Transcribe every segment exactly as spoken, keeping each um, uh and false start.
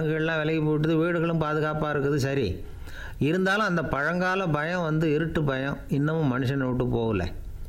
எல்லாம் விலைக்கு போட்டுது, வீடுகளும் பாதுகாப்பாக இருக்குது. சரி, இருந்தாலும் அந்த பழங்கால பயம் வந்து இருட்டு பயம் இன்னமும் மனுஷனை விட்டு போகலை.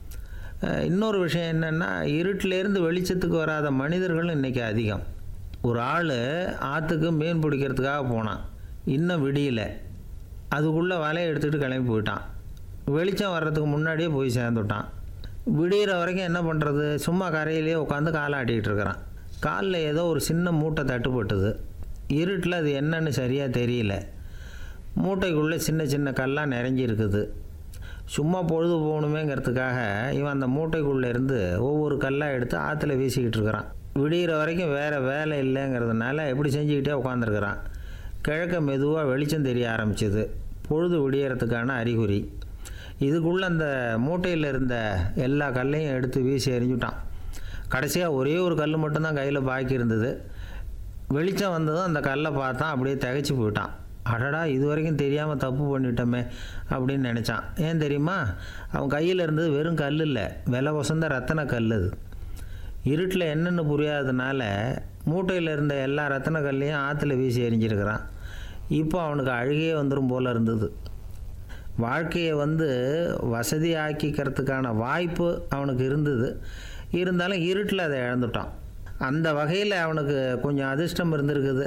அஹ் இன்னொரு விஷயம் என்னென்னா, இருட்டிலேருந்து வெளிச்சத்துக்கு வராத மனிதர்களும் இன்றைக்கி அதிகம். ஒரு ஆள் ஆற்றுக்கு மீன் பிடிக்கிறதுக்காக போனான், இன்னும் விடியல. அதுக்குள்ளே வலையை எடுத்துகிட்டு கிளம்பி போயிட்டான். வெளிச்சம் வர்றதுக்கு முன்னாடியே போய் சேர்ந்துட்டான். விடிகிற வரைக்கும் என்ன பண்ணுறது, சும்மா கரையிலேயே உட்காந்து காலை ஆட்டிகிட்டு இருக்கிறான். காலில் ஏதோ ஒரு சின்ன மூட்டை தட்டுப்பட்டுது. இருட்டில் அது என்னன்னு சரியாக தெரியல. மூட்டைக்குள்ளே சின்ன சின்ன கல்லாக நிறைஞ்சி இருக்குது. சும்மா பொழுது போகணுமேங்கிறதுக்காக இவன் அந்த மூட்டைக்குள்ளே இருந்து ஒவ்வொரு கல்லாக எடுத்து ஆற்றுல வீசிக்கிட்டு இருக்கிறான். விடிகிற வரைக்கும் வேறு வேலை இல்லைங்கிறதுனால எப்படி செஞ்சுக்கிட்டே உட்காந்துருக்கிறான். கிழக்க மெதுவாக வெளிச்சம் தெரிய ஆரம்பிச்சிது. பொழுது விடியறதுக்கான அறிகுறி. இதுக்குள்ளே அந்த மூட்டையில் இருந்த எல்லா கல்லையும் எடுத்து வீசி எறிஞ்சுட்டான். கடைசியாக ஒரே ஒரு கல் மட்டும்தான் கையில் பாக்கி இருந்தது. வெளிச்சம் வந்ததும் அந்த கல்லை பார்த்தான், அப்படியே திகைச்சு போயிட்டான். அடடா, இது வரைக்கும் தெரியாமல் தப்பு பண்ணிட்டோமே அப்படின்னு நினச்சான். ஏன் தெரியுமா, அவன் கையில் இருந்தது வெறும் கல் இல்லை, விலை வசந்த ரத்தன கல். அது இருட்டில் என்னென்னு புரியாததுனால மூட்டையில் இருந்த எல்லா ரத்தன கல்லையும் ஆற்றுல வீசி எறிஞ்சிருக்கிறான். இப்போ அவனுக்கு அழுகையே வந்துடும் போல் இருந்தது. வாழ்க்கையை வந்து வசதி ஆக்கிக்கிறதுக்கான வாய்ப்பு அவனுக்கு இருந்தது. இருந்தாலும் இருட்டில் அதை இழந்துட்டான். அந்த வகையில் அவனுக்கு கொஞ்சம் அதிர்ஷ்டம் இருந்திருக்குது.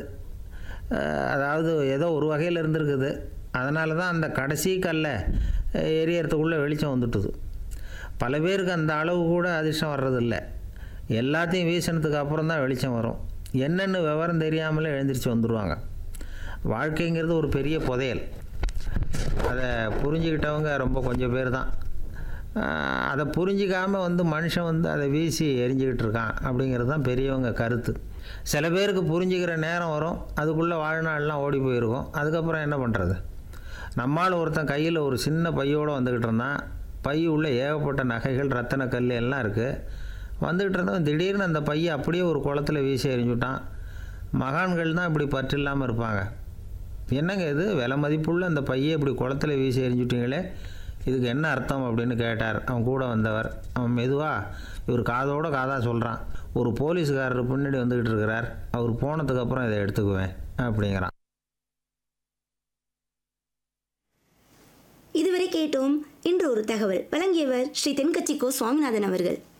அதாவது ஏதோ ஒரு வகையில் இருந்திருக்குது. அதனால தான் அந்த கடைசி கல்லை எரியறதுக்குள்ளே வெளிச்சம் வந்துட்டுது. பல பேருக்கு அந்த அளவு கூட அதிர்ஷ்டம் வர்றதில்லை. எல்லாத்தையும் வீசினதுக்கு அப்புறம் தான் வெளிச்சம் வரும். என்னென்னு விவரம் தெரியாமலே எழுந்திரிச்சு வந்துடுவாங்க. வாழ்க்கைங்கிறது ஒரு பெரிய புதையல். அதை புரிஞ்சுக்கிட்டவங்க ரொம்ப கொஞ்சம் பேர் தான். அதை புரிஞ்சிக்காமல் வந்து மனுஷன் வந்து அதை வீசி எரிஞ்சிக்கிட்டு இருக்கான் அப்படிங்கிறது தான் பெரியவங்க கருத்து. சில பேருக்கு புரிஞ்சுக்கிற நேரம் வரும், அதுக்குள்ளே வாழ்நாள்லாம் ஓடி போயிருக்கும். அதுக்கப்புறம் என்ன பண்ணுறது? நம்மால் ஒருத்தன் கையில் ஒரு சின்ன பையோடு வந்துக்கிட்டு இருந்தான். பை உள்ள ஏகப்பட்ட நகைகள், ரத்தன கல் எல்லாம் இருக்குது. வந்துக்கிட்டு இருந்தவன் திடீர்னு அந்த பையை அப்படியே ஒரு குளத்துல வீசி எறிஞ்சுட்டான். மகான்கள் தான் இப்படி பற்று இல்லாமல் இருப்பாங்க. என்னங்க இது, விலை மதிப்புள்ள அந்த பையை இப்படி குளத்துல வீசி எறிஞ்சுட்டிங்களே, இதுக்கு என்ன அர்த்தம் அப்படின்னு கேட்டார் அவன் கூட வந்தவர். அவன் மெதுவாக இவர் காதோட காதாக சொல்கிறான், ஒரு போலீஸ்காரர் பின்னாடி வந்துக்கிட்டு இருக்கிறார், அவர் போனதுக்கப்புறம் இதை எடுத்துக்குவேன் அப்படிங்கிறான். இதுவரை கேட்டோம் இன்று ஒரு தகவல். வழங்கியவர் ஸ்ரீ தென்கட்சி கோ சுவாமிநாதன் அவர்கள்.